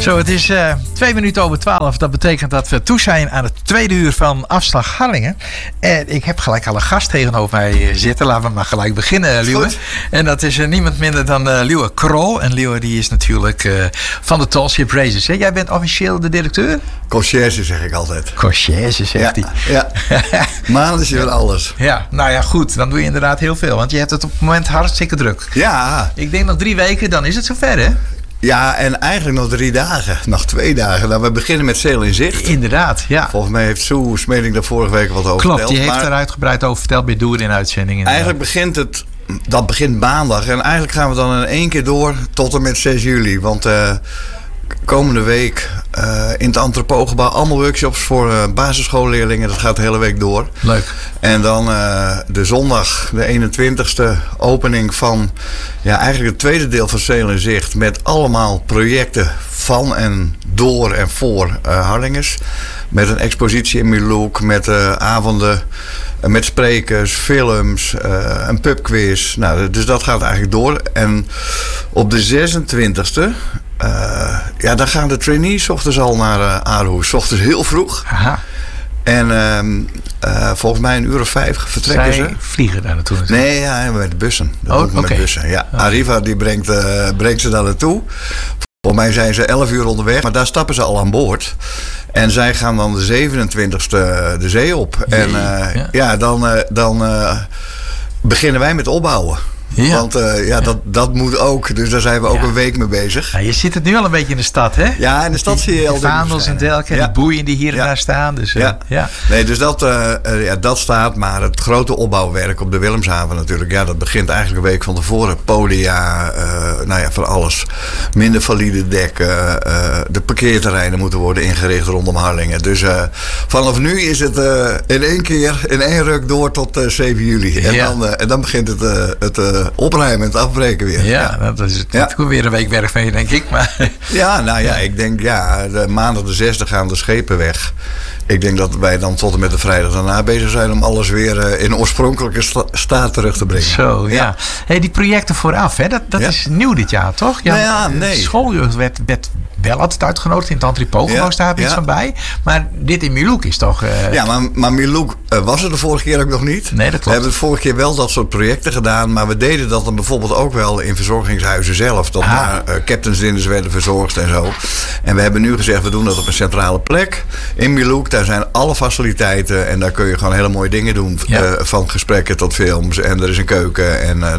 Zo, het is 2 minuten over 12. Dat betekent dat we toe zijn aan het tweede uur van Afslag Harlingen. En ik heb gelijk al een gast tegenover mij zitten. Laten we maar gelijk beginnen, Liewe. En dat is niemand minder dan Liewe Krol. En Liewe die is natuurlijk van de Tallship Races. Hè? Jij bent officieel de directeur? Conciërge zeg ik altijd. Conciërge zegt hij. Ja. Maar is weer alles. Ja, nou ja, goed. Dan doe je inderdaad heel veel. Want je hebt het op het moment hartstikke druk. Ja. Ik denk nog 3 weken, dan is het zover, hè? Ja, en eigenlijk nog 3 dagen. Nog 2 dagen. Nou, we beginnen met Sail in Zicht. Inderdaad, ja. Volgens mij heeft Sue Smeding daar vorige week wat over verteld. Klopt, die heeft er uitgebreid over verteld bij Doer in uitzendingen. Eigenlijk begint maandag. En eigenlijk gaan we dan in 1 keer door tot en met 6 juli. Want komende week in het Entrepotgebouw allemaal workshops voor basisschoolleerlingen. Dat gaat de hele week door. Leuk. En dan de zondag, de 21ste, opening van eigenlijk het tweede deel van Sail in Zicht. Met allemaal projecten van en door en voor Harlingers. Met een expositie in Milhoek, met avonden, met sprekers, films, een pubquiz. Nou, dus dat gaat eigenlijk door. En op de 26e... dan gaan de trainees 's ochtends al naar Aarhus. 's Ochtends heel vroeg. Aha. En volgens mij 1 uur of 5 vertrekken Zij ze. Vliegen daar naartoe natuurlijk? Nee, ja, met de bussen. Oké. Met bussen. Ja. Arriva die brengt ze daar naartoe. Volgens mij zijn ze 11 uur onderweg. Maar daar stappen ze al aan boord. En zij gaan dan de 27e de zee op. En dan beginnen wij met opbouwen. Ja. Want dat moet ook. Dus daar zijn we ook een week mee bezig. Ja, je ziet het nu al een beetje in de stad, hè? Ja, in de stad zie je al de vaandels en dergelijke. En de boeien die hier en daar staan. Dus, Nee, dus dat staat. Maar het grote opbouwwerk op de Willemshaven natuurlijk. Ja, dat begint eigenlijk een week van tevoren. Podia, van alles. Minder valide dekken. De parkeerterreinen moeten worden ingericht rondom Harlingen. Dus vanaf nu is het in 1 keer, in 1 ruk door tot 7 juli. En dan begint het opruimen en het afbreken weer. Ja, dat is natuurlijk weer een week werk van je, denk ik. Maar ik denk de maandag de 6e gaan de schepen weg. Ik denk dat wij dan tot en met de vrijdag daarna bezig zijn om alles weer in oorspronkelijke staat terug te brengen. Zo, ja. Hey, die projecten vooraf, hè, dat is nieuw dit jaar, toch? Nee. Schooljeugd werd wel altijd uitgenodigd in het Entrepotgebouw, staat er iets van bij. Maar dit in Milhoek is toch... maar Milhoek was er de vorige keer ook nog niet. Nee, dat klopt. We hebben de vorige keer wel dat soort projecten gedaan, maar we deden dat dan bijvoorbeeld ook wel in verzorgingshuizen zelf. Dat daar captainsdinners werden verzorgd en zo. En we hebben nu gezegd, we doen dat op een centrale plek in Milhoek. Daar zijn alle faciliteiten en daar kun je gewoon hele mooie dingen doen. Van gesprekken tot films en er is een keuken. En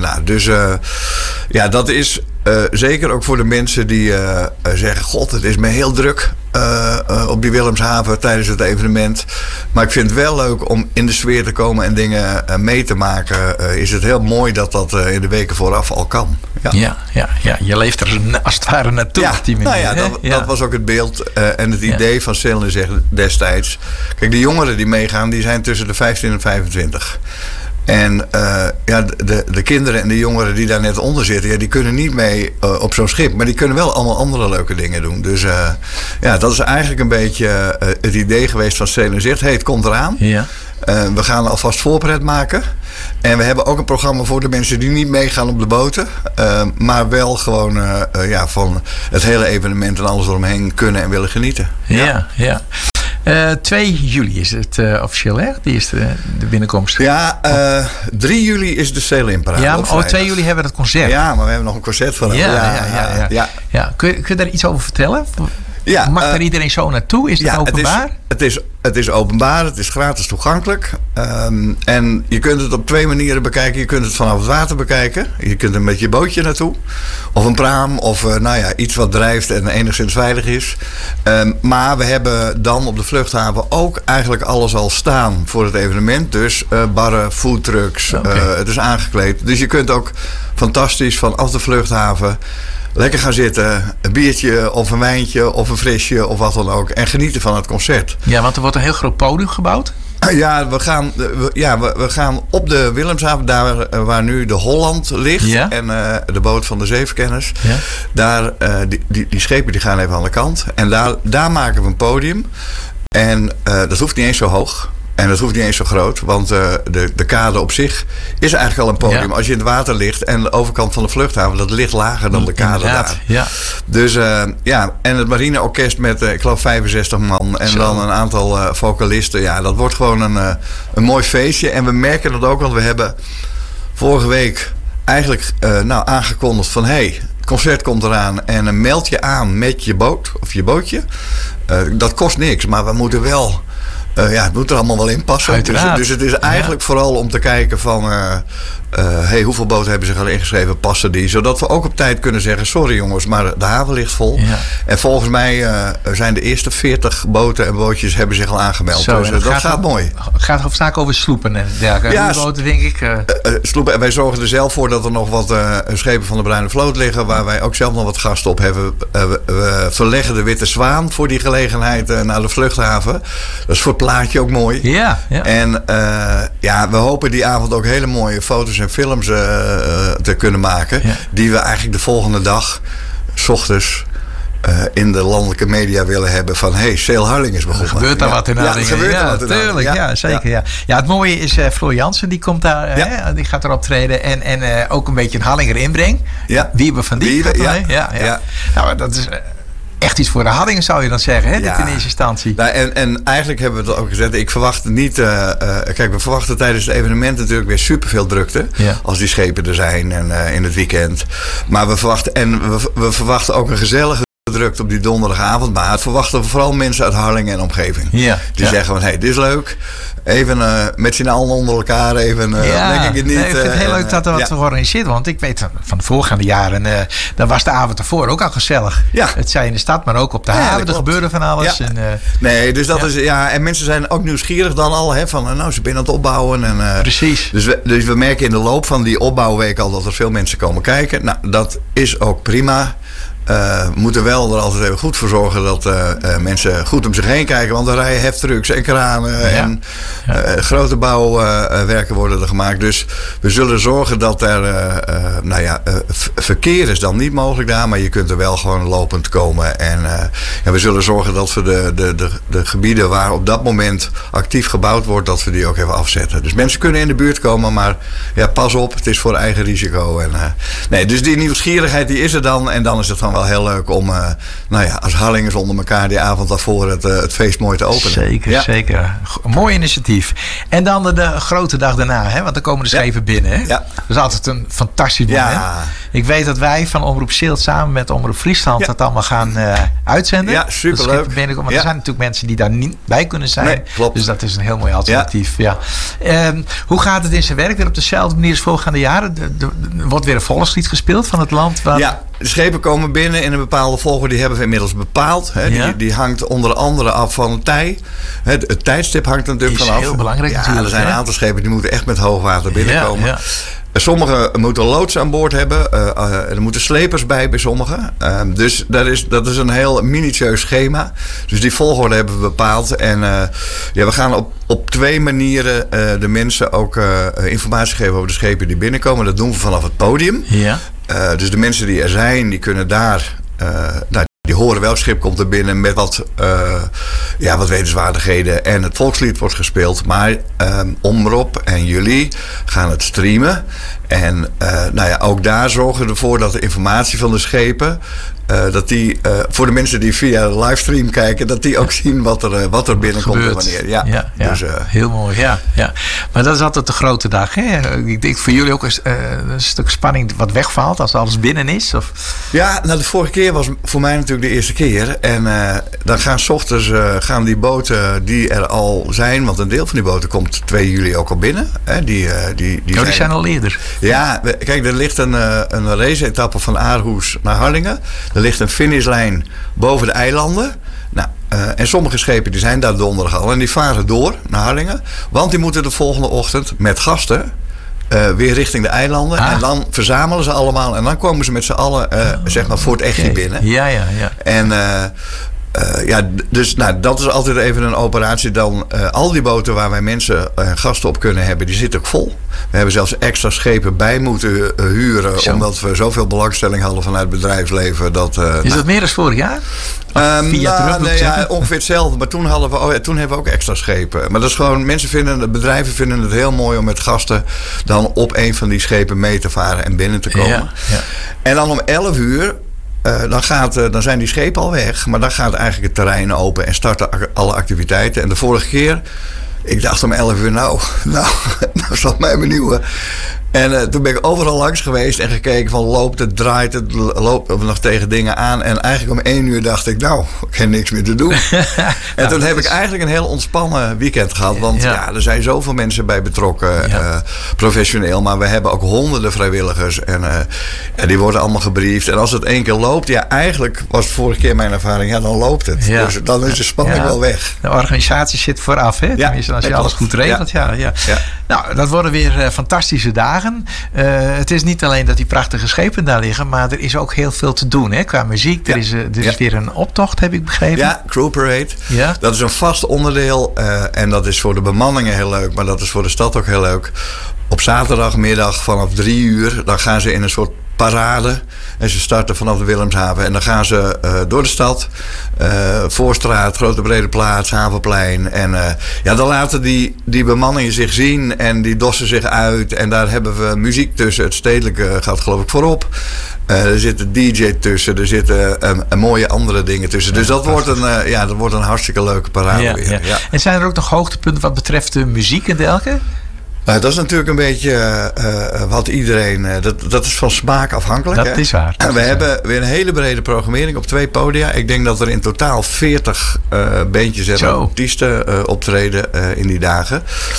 dat is... zeker ook voor de mensen die zeggen... God, het is me heel druk op die Willemshaven tijdens het evenement. Maar ik vind het wel leuk om in de sfeer te komen en dingen mee te maken. Is het heel mooi dat in de weken vooraf al kan. Ja. Je leeft er als het ware naartoe. Dat was ook het beeld en het idee van Sail in Zicht destijds. Kijk, de jongeren die meegaan, die zijn tussen de 15 en 25. En de kinderen en de jongeren die daar net onder zitten... die kunnen niet mee op zo'n schip. Maar die kunnen wel allemaal andere leuke dingen doen. Dus dat is eigenlijk een beetje het idee geweest van Sail in Zicht. Hey, het komt eraan. Ja. We gaan alvast voorpret maken. En we hebben ook een programma voor de mensen die niet meegaan op de boten. Maar wel gewoon van het hele evenement en alles eromheen kunnen en willen genieten. Ja. 2 juli is het officieel, hè? Die is de binnenkomst. 3 juli is de Sail-in parade. Ja, 2 juli hebben we het concert. Ja, maar we hebben nog een concert van Ja. Kun je daar iets over vertellen? Ja, mag daar iedereen zo naartoe? Is het openbaar? Het is openbaar, het is gratis toegankelijk. En je kunt het op 2 manieren bekijken. Je kunt het vanaf het water bekijken. Je kunt er met je bootje naartoe. Of een praam. Of iets wat drijft en enigszins veilig is. Maar we hebben dan op de vluchthaven ook eigenlijk alles al staan voor het evenement. Dus barren, foodtrucks. Het is aangekleed. Dus je kunt ook fantastisch vanaf de vluchthaven... lekker gaan zitten, een biertje of een wijntje of een frisje of wat dan ook. En genieten van het concert. Ja, want er wordt een heel groot podium gebouwd. Ja, we gaan op de Willemshaven, daar waar nu de Holland ligt. Ja. En de boot van de zeeverkenners. Ja. Daar, die schepen die gaan even aan de kant. En daar maken we een podium. En dat hoeft niet eens zo hoog. En dat hoeft niet eens zo groot, want de kade op zich is eigenlijk al een podium. Ja. Als je in het water ligt en de overkant van de vluchthaven, dat ligt lager dan de kade daar. Ja. Dus en het marineorkest met, ik geloof 65 man en dan een aantal vocalisten. Ja, dat wordt gewoon een mooi feestje. En we merken dat ook, want we hebben vorige week eigenlijk aangekondigd van het concert komt eraan en meld je aan met je boot of je bootje. Dat kost niks, maar we moeten wel... het moet er allemaal wel in passen. Dus het is eigenlijk vooral om te kijken van... hoeveel boten hebben zich al ingeschreven, passen die? Zodat we ook op tijd kunnen zeggen... sorry jongens, maar de haven ligt vol. Ja. En volgens mij zijn de eerste 40 boten en bootjes hebben zich al aangemeld. Zo, dus dat gaat mooi. Het gaat vaak over sloepen en dergelijke. Ja, boten denk ik. Sloepen. En wij zorgen er zelf voor dat er nog wat schepen van de Bruine Vloot liggen... waar wij ook zelf nog wat gasten op hebben. We verleggen de Witte Zwaan voor die gelegenheid naar de vluchthaven. Dat is voor het plaatje ook mooi. Ja. En we hopen die avond ook hele mooie foto's en films te kunnen maken. Ja. Die we eigenlijk de volgende dag, 's ochtends... in de landelijke media willen hebben van... Sail Harlingen is begonnen. Er gebeurt daar wat in Harlingen. Ja, tuurlijk. Ja, zeker. Ja, het mooie is Floor Jansen, die komt daar... die gaat erop treden. En ook een beetje een Harlinger inbreng. Ja. Wiebe van Dijk. Ja. Nou, dat is... echt iets voor de Harlingen zou je dan zeggen, hè? Dit in eerste instantie. Nou, en eigenlijk hebben we het ook gezegd. Ik verwacht niet... kijk, we verwachten tijdens het evenement natuurlijk weer superveel drukte. Ja. Als die schepen er zijn en in het weekend. Maar we verwachten ook een gezellige drukte op die donderdagavond. Maar het verwachten vooral mensen uit Harlingen en omgeving. Ja. Die zeggen van, dit is leuk. Even met z'n allen onder elkaar even denk ik het niet. Nee, ik vind het heel leuk dat er wat georganiseerd wordt. Want ik weet van de voorgaande jaren, dan was de avond ervoor ook al gezellig. Ja. Het zij in de stad, maar ook op de haven. Er gebeurde van alles. Ja. Nee, dus dat is, en mensen zijn ook nieuwsgierig dan al, van ze zijn aan het opbouwen. En, precies. Dus we merken in de loop van die opbouwweek al dat er veel mensen komen kijken. Nou, dat is ook prima. Moeten wel er altijd even goed voor zorgen dat mensen goed om zich heen kijken. Want er rijden heftrucks en kranen en grote bouwwerken worden er gemaakt. Dus we zullen zorgen dat er verkeer is dan niet mogelijk daar. Maar je kunt er wel gewoon lopend komen. En we zullen zorgen dat we de gebieden waar op dat moment actief gebouwd wordt, dat we die ook even afzetten. Dus mensen kunnen in de buurt komen, maar pas op, het is voor eigen risico. En, dus die nieuwsgierigheid die is er dan. En dan is het van wel heel leuk om als Harlingers onder elkaar die avond daarvoor het feest mooi te openen. Zeker. Mooi initiatief. En dan de grote dag daarna, hè? Want dan komen de schepen binnen. Hè? Ja. Dat is altijd een fantastisch moment. Ja. Ik weet dat wij van Omroep Zilt samen met Omroep Friesland dat allemaal gaan uitzenden. Ja, superleuk. Maar er zijn natuurlijk mensen die daar niet bij kunnen zijn. Nee, klopt. Dus dat is een heel mooi alternatief. Ja. Hoe gaat het in zijn werk? Weer op dezelfde manier als voorgaande jaren? Er wordt weer een volkslied gespeeld van het land. Ja, de schepen komen binnen in een bepaalde volgorde. Die hebben we inmiddels bepaald. Hè. Ja. Die hangt onder andere af van het tij. Het tijdstip hangt er natuurlijk vanaf. Dat is heel belangrijk natuurlijk. Er zijn een aantal schepen die moeten echt met hoogwater binnenkomen. Ja. Sommige moeten loods aan boord hebben. Er moeten slepers bij sommigen. Dus dat is een heel minutieus schema. Dus die volgorde hebben we bepaald. En we gaan op 2 manieren de mensen ook informatie geven over de schepen die binnenkomen. Dat doen we vanaf het podium. Ja. Dus de mensen die er zijn, die kunnen daar... die horen welk schip komt er binnen met wat wetenswaardigheden. En het volkslied wordt gespeeld. Maar Omroep en jullie gaan het streamen. En ook daar zorgen we ervoor dat de informatie van de schepen... dat die voor de mensen die via de livestream kijken... dat die ook zien wat er binnenkomt en wanneer. Ja. Dus, heel mooi, ja. Maar dat is altijd de grote dag. Hè? Ik denk voor jullie ook een stuk spanning wat wegvalt als alles binnen is? Of? Ja, de vorige keer was voor mij natuurlijk de eerste keer. En dan gaan 's ochtends die boten die er al zijn... want een deel van die boten komt 2 juli ook al binnen. Hè? Die zijn al eerder. Ja, kijk, er ligt een race-etappe van Aarhus naar Harlingen... Er ligt een finishlijn boven de eilanden. Nou, en sommige schepen die zijn daar donderdag al. En die varen door naar Harlingen. Want die moeten de volgende ochtend met gasten weer richting de eilanden. En dan verzamelen ze allemaal. En dan komen ze met z'n allen voor het echtje binnen. Ja. En Dus dat is altijd even een operatie. Dan al die boten waar wij mensen en gasten op kunnen hebben, die zitten ook vol. We hebben zelfs extra schepen bij moeten huren. Zo. Omdat we zoveel belangstelling hadden vanuit het bedrijfsleven. Is dat meer dan vorig jaar? Ongeveer hetzelfde. Maar toen hebben we ook extra schepen. Maar dat is gewoon, bedrijven vinden het heel mooi om met gasten dan op een van die schepen mee te varen en binnen te komen. Ja. En dan om 11 uur. Dan zijn die schepen al weg. Maar dan gaat eigenlijk het terrein open en starten alle activiteiten. En de vorige keer, ik dacht om 11 uur, nou zal mij benieuwen. En toen ben ik overal langs geweest en gekeken van loopt het, draait het, loopt het nog tegen dingen aan. En eigenlijk om 1 uur dacht ik, ik heb niks meer te doen. En toen heb ik eigenlijk een heel ontspannen weekend gehad. Want er zijn zoveel mensen bij betrokken, professioneel. Maar we hebben ook honderden vrijwilligers. En die worden allemaal gebriefd. En als het 1 keer loopt, eigenlijk was vorige keer mijn ervaring, dan loopt het. Ja. Dus dan is de spanning wel weg. De organisatie zit vooraf, hè? Tenminste, als je alles goed regelt. Ja. Nou, dat worden weer fantastische dagen. Het is niet alleen dat die prachtige schepen daar liggen, maar er is ook heel veel te doen, hè? Qua muziek. Er is weer een optocht, heb ik begrepen. Ja, Crew Parade. Ja. Dat is een vast onderdeel en dat is voor de bemanningen heel leuk, maar dat is voor de stad ook heel leuk. Op zaterdagmiddag vanaf 3 uur, dan gaan ze in een soort parade. En ze starten vanaf de Willemshaven. En dan gaan ze door de stad. Voorstraat, Grote Brede Plaats, Havenplein. En dan laten die bemanningen zich zien. En die dossen zich uit. En daar hebben we muziek tussen. Het stedelijke gaat geloof ik voorop. Er zit een DJ tussen. Er zitten mooie andere dingen tussen. Dus dat wordt een hartstikke leuke parade weer. Ja. En zijn er ook nog hoogtepunten wat betreft de muziek en dergelijke? Dat is natuurlijk een beetje wat iedereen... Dat is van smaak afhankelijk. Dat is waar. We hebben weer een hele brede programmering op 2 podia. Ik denk dat er in totaal 40 beentjes en artiesten optreden in die dagen.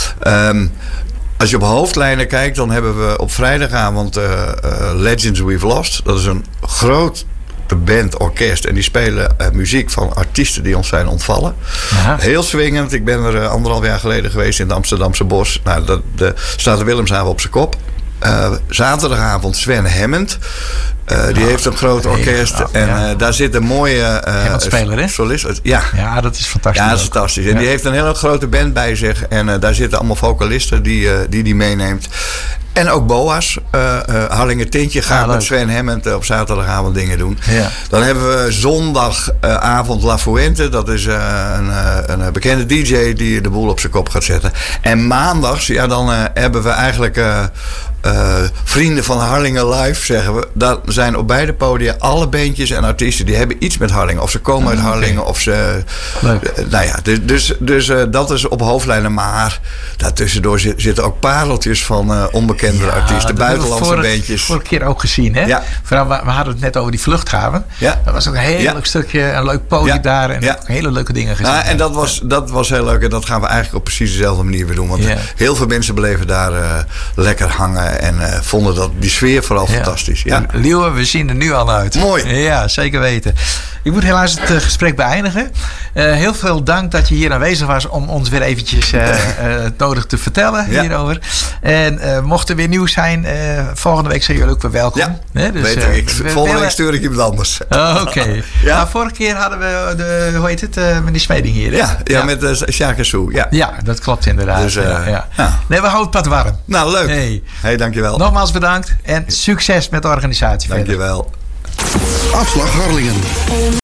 Als je op hoofdlijnen kijkt, dan hebben we op vrijdagavond Legends We've Lost. Dat is een groot band, orkest. En die spelen muziek van artiesten die ons zijn ontvallen. Aha. Heel swingend. Ik ben er 1,5 jaar geleden geweest in het Amsterdamse Bos. Nou, staat de Willemshaven op zijn kop. Zaterdagavond Sven Hammond. Die heeft een groot orkest. Daar zit een mooie speler, hè? solist. Ja, dat is fantastisch. Ja, dat is fantastisch. En die heeft een hele grote band bij zich. En daar zitten allemaal vocalisten die meeneemt. En ook Boas, Harlingen Tintje, gaat met Sven Hammond op zaterdagavond dingen doen. Ja. Dan hebben we zondagavond La Fuente. Dat is een bekende DJ die de boel op zijn kop gaat zetten. En maandags, dan hebben we eigenlijk vrienden van Harlingen Live, zeggen we. Daar zijn op beide podia alle bandjes en artiesten die hebben iets met Harlingen. Of ze komen uit Harlingen, of ze... Dus dat is op hoofdlijnen. Maar daartussendoor zitten ook pareltjes van onbekende artiesten, buitenlandse bandjes. Vorige keer ook gezien, hè? Ja. Vooral, we hadden het net over die vluchthaven. Ja. Dat was ook een heel leuk stukje, een leuk podium daar. En ook hele leuke dingen gezien. En dat was heel leuk. En dat gaan we eigenlijk op precies dezelfde manier weer doen. Want heel veel mensen bleven daar lekker hangen. En vonden die sfeer vooral fantastisch. Ja. Liewe, we zien er nu al uit. Mooi. Ja, zeker weten. Ik moet helaas het gesprek beëindigen. Heel veel dank dat je hier aanwezig was om ons weer eventjes het nodig te vertellen hierover. En mocht er weer nieuws zijn, volgende week zijn jullie ook weer welkom. Ja, dus, weet ik. Volgende week stuur ik iemand anders. Oké. Nou, vorige keer hadden we met die Smeding hier. Ja, met Sjaak en Soe. Ja, dat klopt inderdaad. Dus, nee, we houden het pad warm. Nou, leuk. Hey, dankjewel. Nogmaals bedankt en succes met de organisatie. Dankjewel. Afslag Harlingen.